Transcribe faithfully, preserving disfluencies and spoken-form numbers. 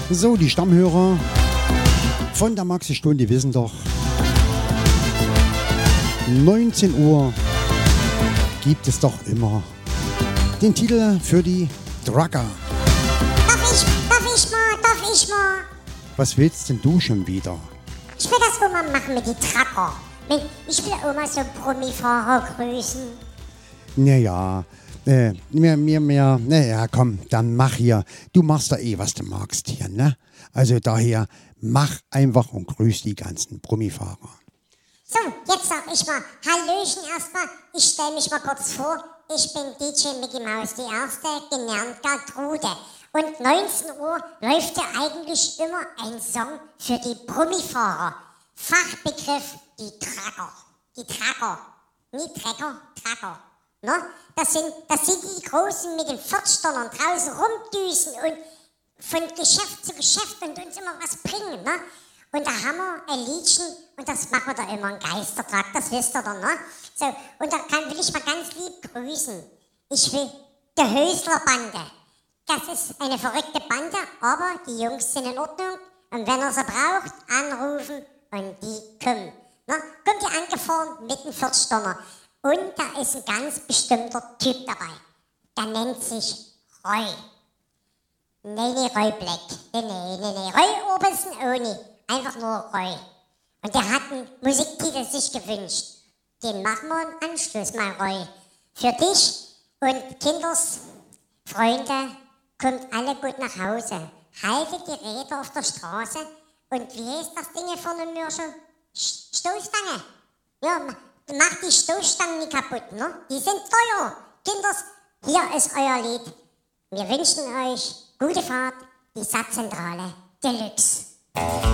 So, die Stammhörer von der Maxi-Stunde wissen doch, neunzehn Uhr gibt es doch immer den Titel für die Trucker. Darf ich, darf ich mal, darf ich mal? Was willst denn du schon wieder? Ich will das Oma machen mit den Trucker. Ich will Oma so Promifahrer grüßen. Naja, äh, mir, mir, mir, naja, komm, dann mach hier. Du machst da eh, was du magst hier, ne? Also daher, mach einfach und grüß die ganzen Brummifahrer. So, jetzt sag ich mal, Hallöchen erstmal. Ich stelle mich mal kurz vor. Ich bin D J Mickey Maus, die erste, genannt Gertrude. Und neunzehn Uhr läuft ja eigentlich immer ein Song für die Brummifahrer. Fachbegriff, die Trucker. Die Trucker. Nie Trecker, Trucker. No? Das sind, das sind die Großen mit den Viertstonnern draußen rumdüsen und von Geschäft zu Geschäft und uns immer was bringen. Ne? Und da haben wir ein Liedchen und das machen wir da immer einen Geistertrag, das wisst ihr doch, ne? So, und da kann, will ich mal ganz lieb grüßen. Ich will die Hösler-Bande. Das ist eine verrückte Bande, aber die Jungs sind in Ordnung. Und wenn ihr sie braucht, anrufen und die kommen. Ne? Kommt ihr angefahren mit dem Viertstonner. Und da ist ein ganz bestimmter Typ dabei. Der nennt sich Roy. Nee, nee, Roy Black. Nee, nee, nee, nee. Roy Obersten ohne. Einfach nur Roy. Und der hat einen Musiktitel sich gewünscht. Den machen wir im Anschluss mal, Roy. Für dich und Kinders, Freunde, kommt alle gut nach Hause. Haltet die Räder auf der Straße. Und wie heißt das Ding vorne mir schon? Stoßstange. Ja, macht die Stoßstangen nicht kaputt, ne? Die sind teuer. Kinders, hier ist euer Lied. Wir wünschen euch gute Fahrt, die Satzzentrale Deluxe.